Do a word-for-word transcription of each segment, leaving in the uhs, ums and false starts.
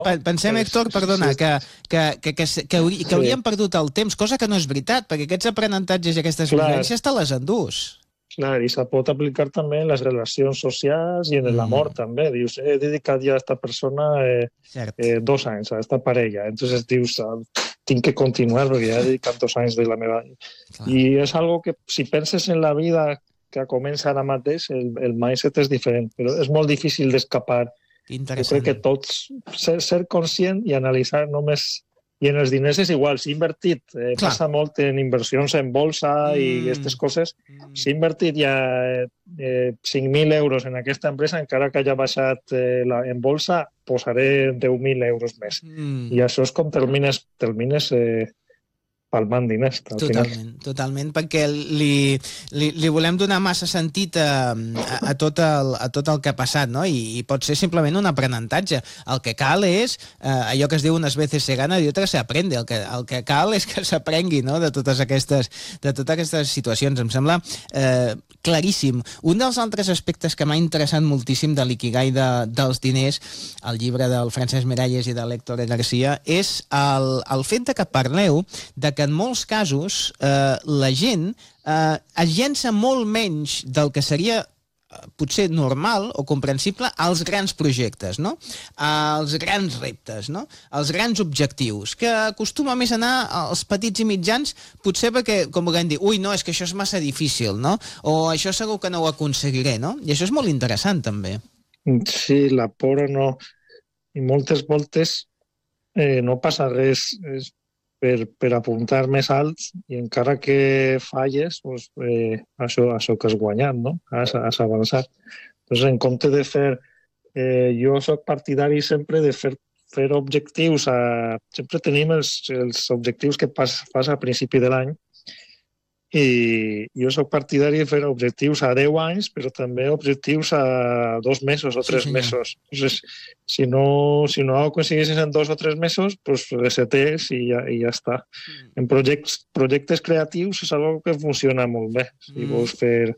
Pensem, Héctor, perdona, que, que, que, que, que, hauri, que hauríem perdut el temps, cosa que no és veritat, perquè aquests aprenentatges i aquestes vivències te les endús. Clar, i se pot aplicar també en les relacions socials i en l'amor mm. també. Dius, he dedicat ja a esta persona eh, eh, dos anys, a esta parella. Entonces dius, tinc que continuar perquè ja he dedicat dos anys de la meva... Clar. I és algo que, si penses en la vida que comença ara mateix, el, el mindset és diferent, però és molt difícil d'escapar. Jo crec que tots, ser, ser conscient i analitzar només... I en els diners és igual, s'ha invertit, eh, passa molt en inversions en bolsa mm. i aquestes coses, mm. s'ha invertit ja eh, cinc mil euros en aquesta empresa, encara que hagi baixat eh, la, en bolsa, posaré deu mil euros més. Mm. I això és com termines, termines eh, palmant diners. Totalment, final. totalment, perquè li, li, li volem donar massa sentit a, a, a, tot el, a tot el que ha passat, no? I, i pot ser simplement un aprenentatge. El que cal és, eh, allò que es diu unes veces se gana i altres se aprende. El que, el que cal és que s'aprengui, no?, de totes aquestes, de totes aquestes situacions. Em sembla eh, claríssim. Un dels altres aspectes que m'ha interessat moltíssim de l'ikigai de, dels diners, el llibre del Francesc Miralles i de l'Héctor Garcia, és el, el fet de que parleu de que en molts casos eh, la gent eh, es llença molt menys del que seria eh, potser normal o comprensible als grans projectes, no? Als grans reptes, no? Als grans objectius, que acostuma més a anar als petits i mitjans, potser perquè, com vulguem dir, ui, no, és que això és massa difícil, no? O això segur que no ho aconseguiré, no? I això és molt interessant, també. Sí, la por o no... I moltes voltes eh, no passa res... És... Per, per apuntar més alt i encara que falles, doncs, eh, això, això que has guanyat, no? Has, has avançat. Doncs en compte de fer... Eh, jo soc partidari sempre de fer, fer objectius. A, sempre tenim els, els objectius que pas, fas a principi de l'any i jo soc partidari de fer objectius a deu anys, però també objectius a dos mesos o tres sí, mesos. Entonces, si no, si no ho aconseguissis en dos o tres mesos, pues resetés i ja, i ja està. Mm. En projectes, projectes creatius és algo que funciona molt bé. Si mm. vols fer...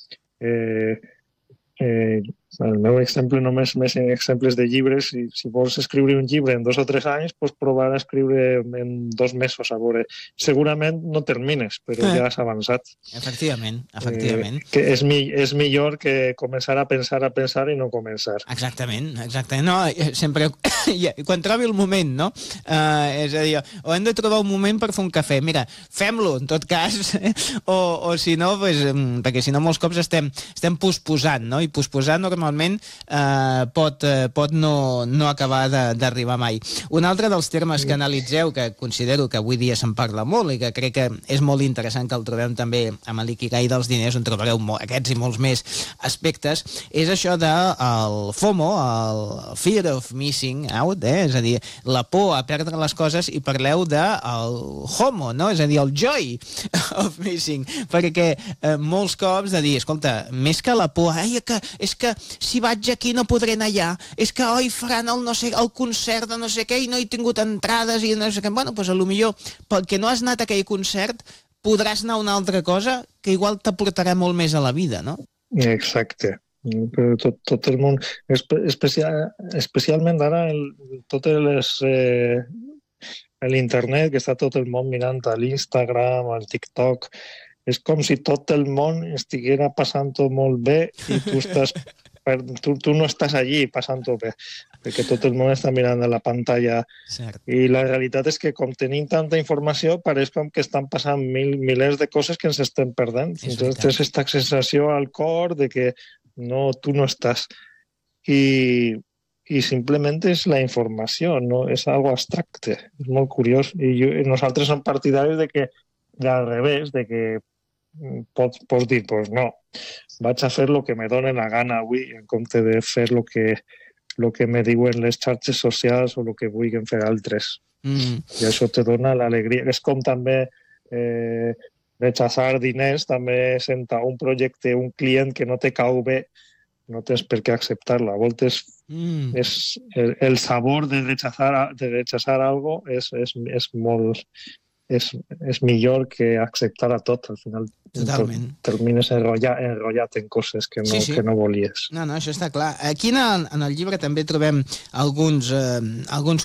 Eh, eh, el meu exemple només més en exemples de llibres, si, si vols escriure un llibre en dos o tres anys, pots provar a escriure en dos mesos a veure. Segurament no termines, però eh. ja has avançat. Efectivament, efectivament. Eh, que és, mi, és millor que començar a pensar a pensar i no començar. Exactament, exactament. No, sempre, quan trobi el moment, no? Uh, és a dir, o hem de trobar un moment per fer un cafè. Mira, fem-lo, en tot cas, o, o si no, pues, perquè si no molts cops estem, estem posposant, no? I posposant normalment eh, pot, eh, pot no, no acabar d'arribar mai. Un altre dels termes que analitzeu, que considero que avui dia se'n parla molt i que crec que és molt interessant que el trobem també amb l'ikigai dels diners, on trobareu aquests i molts més aspectes, és això del FOMO, el Fear of Missing Out, eh? És a dir, la por a perdre les coses, i parleu del HOMO, no? És a dir, el Joy of Missing, perquè eh, molts cops de dir, escolta, més que la por, ai, que, és que si vaig aquí no podré anar allà, és que oi, faran el, no sé, el concert de no sé què i no he tingut entrades i no sé què. Bueno, doncs potser perquè no has anat a aquell concert podràs anar a una altra cosa que igual t'aportarà molt més a la vida, no? Exacte. Però tot, tot el món, especial, especialment ara el, totes les eh, l'internet, que està tot el món mirant a l'Instagram, al TikTok, és com si tot el món estiguera passant-ho molt bé i tu, estàs, tu, tu no estàs allí passant-ho bé, perquè tot el món està mirant a la pantalla. Cert. I la realitat és que com tenim tanta informació pareix com que estan passant mil, milers de coses que ens estem perdent. Entonces tens aquesta sensació al cor de que no, tu no estàs. I, i simplement és la informació, no és algo abstracte. És molt curiós. I jo, nosaltres som partidaris de que al revés, de que pots, pots dir, pues no, vaig a fer el que me dóna la gana avui, en compte de fer el que, lo que me diuen les xarxes socials o el que vulguin fer altres. Mm. I això te dona l'alegria. És com també eh, rechazar diners, també sentar un projecte, un client que no te cau bé, no tens per què acceptar-lo. A voltes mm. és, el, el sabor de rechazar, de rechazar algo és, és, és molt... és, és millor que acceptar a tot. Al final Totalment. termines enrotllat, enrotllat en coses que no, Sí, sí. que no volies. No, no, això està clar. Aquí en el, en el llibre també trobem alguns, eh, alguns